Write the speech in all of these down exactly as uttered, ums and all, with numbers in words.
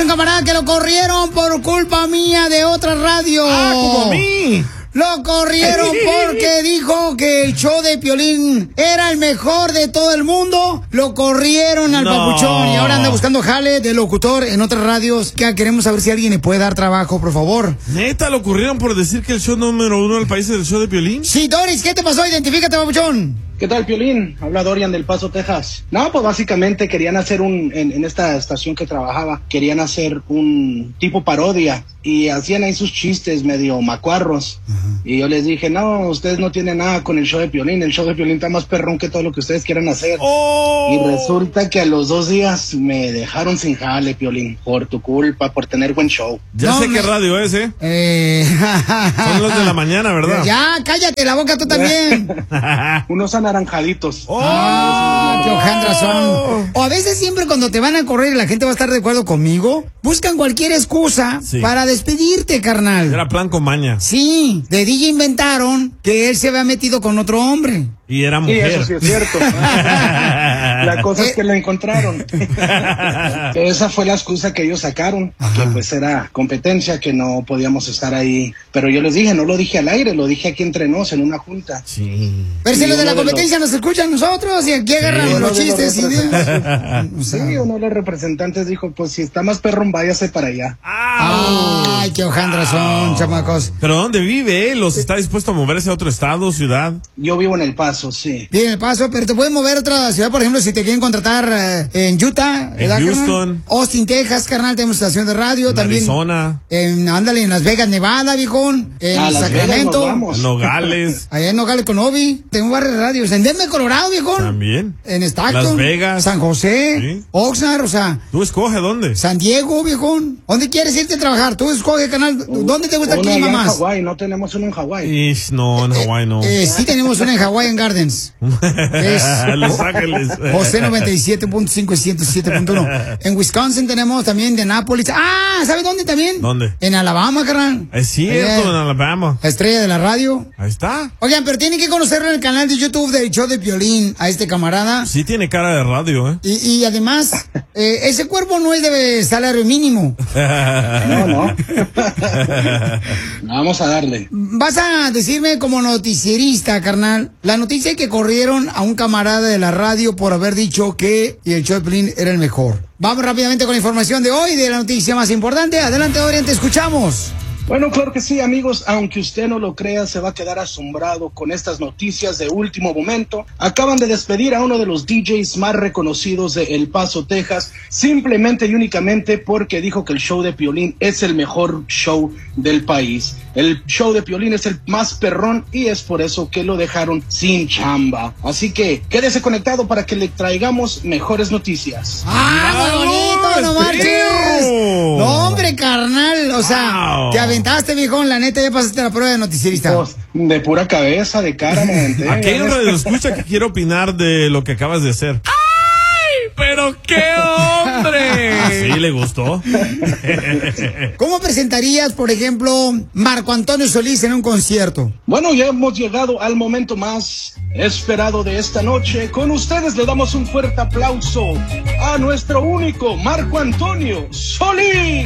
camarada que lo corrieron por culpa mía de otra radio. Ah, como a mí. Lo corrieron porque dijo que el show de Piolín era el mejor de todo el mundo. Lo corrieron al no. papuchón y ahora anda buscando jale de locutor en otras radios. Que queremos saber si alguien le puede dar trabajo, por favor. ¿Neta lo corrieron por decir que el show número uno del país es el show de Piolín? Sí, Doris, ¿qué te pasó? Identifícate, papuchón. ¿Qué tal, Piolín? Habla Dorian del Paso, Texas. No, pues básicamente querían hacer un, en, en esta estación que trabajaba, querían hacer un tipo parodia y hacían ahí sus chistes medio macuarros. Uh-huh. Y yo les dije, no, ustedes no tienen nada con el show de Piolín, el show de Piolín está más perrón que todo lo que ustedes quieran hacer. Oh. Y resulta que a los dos días me dejaron sin jale, Piolín, por tu culpa, por tener buen show. Ya no, sé me... qué radio es, ¿eh? eh... Son los de la mañana, ¿verdad? Ya, cállate la boca tú también. Unos anaranjaditos. ¡Oh! Ah, Johan razón. O a veces siempre cuando te van a correr y la gente va a estar de acuerdo conmigo, buscan cualquier excusa sí. para despedirte, carnal. Era plan con maña. Sí, de D J inventaron que él se había metido con otro hombre. Y era mujer. Sí, eso sí es cierto. La cosa es que lo encontraron. Esa fue la excusa que ellos sacaron, Ajá. que pues era competencia, que no podíamos estar ahí. Pero yo les dije, no lo dije al aire, lo dije aquí entre nos en una junta. Sí. Pero si los de la competencia los... nos escuchan nosotros y aquí agarramos sí, los chistes y de... Sí, uno de los representantes dijo, pues si está más perrón, váyase para allá. ¡Ah! Ay, qué hojandras son, chamacos. ¿Pero dónde vive él? ¿Los está dispuesto a moverse a otro estado, ciudad? Yo vivo en El Paso, sí. Vive en El Paso, pero te pueden mover a otra ciudad, por ejemplo, si te quieren contratar eh, en Utah. En Houston. Carnal? Austin, Texas, carnal, tenemos estación de radio. En también. Arizona. En, ándale, en Las Vegas, Nevada, viejón. En a Sacramento. En Nogales. Allá en Nogales con Obi. Tengo varias radios. En Denver, Colorado, viejón. También. En Stockton. Las Vegas. San José. Sí. Oxnard, o sea. Tú escoge dónde. San Diego, viejón. ¿Dónde quieres irte a trabajar? Tú escoge, canal. ¿Dónde te gusta el clima más? En Hawái, no tenemos uno en Hawái. No, en Hawái no. Eh, eh, sí tenemos una en Hawaiian Gardens. Es Los Ángeles. José noventa y siete punto cinco y ciento siete punto uno. En Wisconsin tenemos también de Nápoles. Ah, ¿sabes dónde también? ¿Dónde? En Alabama, carnal. Es cierto, eh, en Alabama. La estrella de la radio. Ahí está. Oigan, pero tienen que conocerlo en el canal de YouTube del show de Piolín a este camarada. Sí tiene cara de radio, ¿eh? Y, y además, eh, ese cuerpo no es de salario mínimo. No, no. Vamos a darle. Vas a decirme como noticierista, carnal, la noticia que corrieron a un camarada de la radio por haber dicho que el show de Piolín era el mejor. Vamos rápidamente con la información de hoy, de la noticia más importante. Adelante, Dorian, te escuchamos. Bueno, claro que sí, amigos, aunque usted no lo crea, se va a quedar asombrado con estas noticias de último momento. Acaban de despedir a uno de los D Js más reconocidos de El Paso, Texas, simplemente y únicamente porque dijo que el show de Piolín es el mejor show del país. El show de Piolín es el más perrón y es por eso que lo dejaron sin chamba. Así que quédese conectado para que le traigamos mejores noticias. ¡Ah, muy bonito, no marches! No, hombre, carnal, o sea, wow. Te aventaste, viejón, la neta, ya pasaste la prueba de noticierista. Pues, de pura cabeza, de cara, me aventé. Aquí hay un radio escucha que quiere opinar de lo que acabas de hacer. ¡Ay, pero qué hombre! Sí, le gustó. ¿Cómo presentarías, por ejemplo, Marco Antonio Solís en un concierto? Bueno, ya hemos llegado al momento más esperado de esta noche. Con ustedes le damos un fuerte aplauso a nuestro único Marco Antonio Solís.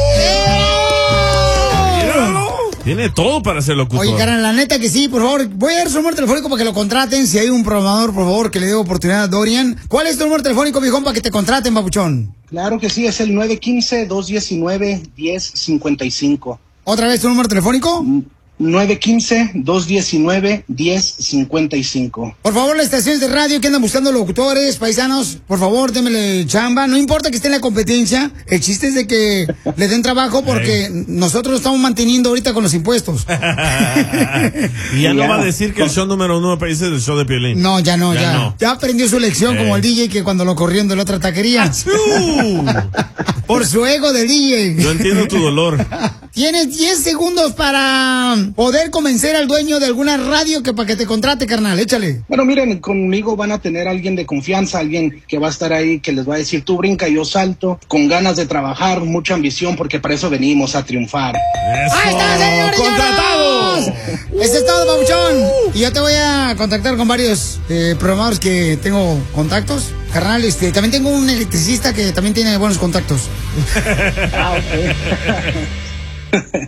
Tiene todo para ser locutor. Oye, carnal, la neta que sí, por favor. Voy a dar su número telefónico para que lo contraten. Si hay un programador, por favor, que le dé oportunidad a Dorian. ¿Cuál es tu número telefónico, viejón, para que te contraten, papuchón? Claro que sí, es el nueve uno cinco, dos uno nueve, uno cero cinco cinco. ¿Otra vez tu número telefónico? nueve uno cinco, dos uno nueve, uno cero cinco cinco. Por favor, las estaciones de radio que andan buscando locutores, paisanos, por favor, démele chamba. No importa que esté en la competencia, el chiste es de que le den trabajo porque hey. nosotros lo estamos manteniendo ahorita con los impuestos. Y ya no va a decir que el show número uno país es el show de Piolín. No, ya no, ya. Ya, no. ya aprendió su lección hey. como el D J que cuando lo corrieron de la otra taquería. Por su ego de D J. Yo entiendo tu dolor. Tienes diez segundos para poder convencer al dueño de alguna radio que para que te contrate, carnal. Échale. Bueno, miren, conmigo van a tener a alguien de confianza, alguien que va a estar ahí, que les va a decir, tú brinca, yo salto, con ganas de trabajar, mucha ambición, porque para eso venimos a triunfar. ¡Eso! ¡Ahí está, señor! ¡Contratado! Eso es todo, papuchón. Y yo te voy a contactar con varios eh, programadores que tengo contactos. Carnal, este, también tengo un electricista que también tiene buenos contactos. Ah, ok.